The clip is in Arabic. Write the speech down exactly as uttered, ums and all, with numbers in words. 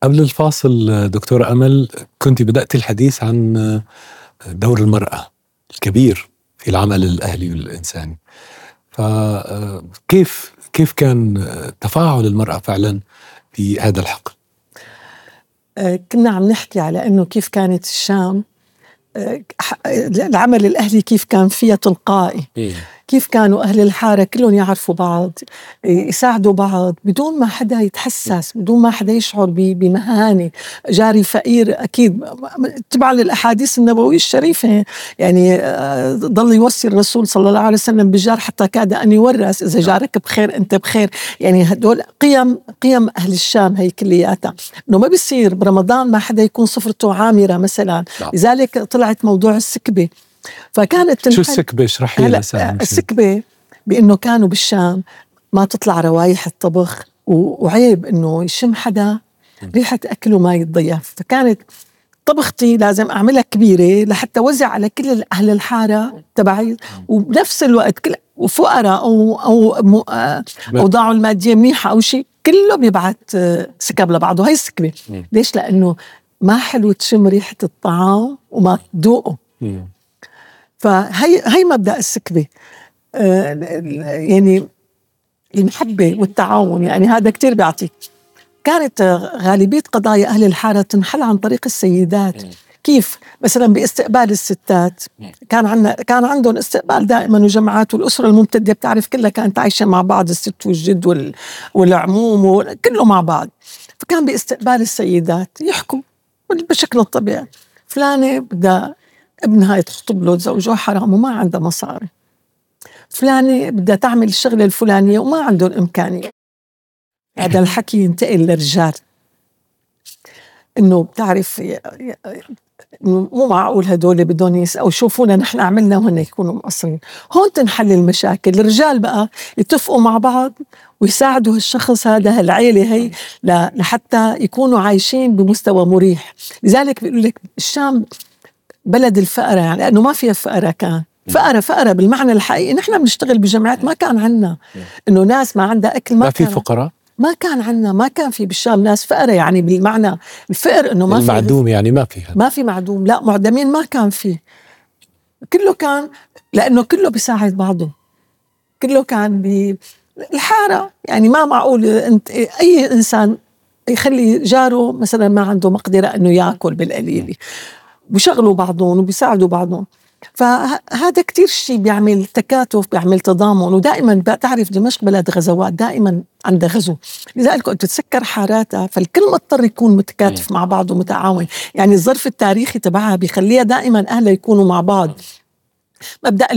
قبل الفاصل دكتورة أمل كنت بدأت الحديث عن دور المرأة الكبير في العمل الأهلي والإنساني، فكيف كيف كان تفاعل المرأة فعلا في هذا الحقل؟ كنا عم نحكي على أنه كيف كانت الشام العمل الأهلي كيف كان فيها تلقائي، كيف كانوا أهل الحارة كلهم يعرفوا بعض، يساعدوا بعض بدون ما حدا يتحسس، بدون ما حدا يشعر بمهانة. جاري فقير أكيد تبع للأحاديث النبوية الشريفة، يعني ضل يوصي الرسول صلى الله عليه وسلم بالجار حتى كاد أن يورث، إذا جارك بخير أنت بخير. يعني هدول قيم قيم أهل الشام هي كلياتها، إنه ما بيصير برمضان ما حدا يكون صفرته عامرة مثلا. لذلك طلعت موضوع السكبة. فكانت شو السكبة؟ اشرحي لنا. السكبة بأنه كانوا بالشام ما تطلع روايح الطبخ، وعيب أنه يشم حدا ريحة أكله ما يتضيف. فكانت طبختي لازم أعملها كبيرة لحتى وزع على كل أهل الحارة تبعي، وبنفس الوقت كل وفقراء أو أو أوضاعه المادية منيحة أو شيء كله بيبعت سكب لبعضه. هاي السكبة. ليش؟ لأنه ما حلو تشم ريحة الطعام وما تذوقه. فهي هي مبدأ السكبة. آه يعني المحبة والتعاون، يعني هذا كتير بيعطيك. كانت غالبية قضايا أهل الحارة تنحل عن طريق السيدات. كيف؟ مثلا باستقبال الستات كان عنا كان عندهم استقبال دائما، وجماعات، والأسرة الممتدة بتعرف كلها كانت عايشة مع بعض، الست والجد وال... والعموم وكله مع بعض. فكان باستقبال السيدات يحكوا بشكل طبيعي، فلانة بدها ابنها يتخطب له زوجها حرام وما عنده مصاري، فلانة بدها تعمل الشغلة الفلانية وما عنده الإمكانية. هذا الحكي ينتقل للرجال، إنه بتعرف مو معقول هدول بدون يسألوا شوفونا نحن عملنا وهن يكونوا مقصرين. هون تنحل المشاكل. الرجال بقى يتفقوا مع بعض ويساعدوا الشخص هذا، هالعيلة هي، لحتى يكونوا عايشين بمستوى مريح. لذلك بيقول لك الشام بلد الفقرة، يعني لأنه ما فيها فقرة، كان فقرة فقرة بالمعنى الحقيقي. نحن بنشتغل بجمعيات، ما كان عنا إنه ناس ما عندها أكل، ما, ما في فقراء، ما كان عنا، ما كان في بالشام ناس فقرة، يعني بالمعنى الفقر إنه ما المعدوم في، يعني ما فيها، ما في معدوم، لا معدمين ما كان فيه. كله كان لأنه كله بيساعد بعضه، كله كان بالحارة. يعني ما معقول أنت أي إنسان يخلي جاره مثلا ما عنده مقدرة إنه يأكل بالقليل، بيشغلوا بعضهم وبيساعدوا بعضهم. فهذا كتير شيء بيعمل تكاتف، بيعمل تضامن. ودائما بتعرف دمشق بلد غزوات، دائما عندها غزو، لذلك كنت تتسكر حاراتها، فالكل مضطر يكون متكاتف مع بعض ومتعاون. يعني الظرف التاريخي تبعها بيخليها دائما أهلها يكونوا مع بعض. مبدأ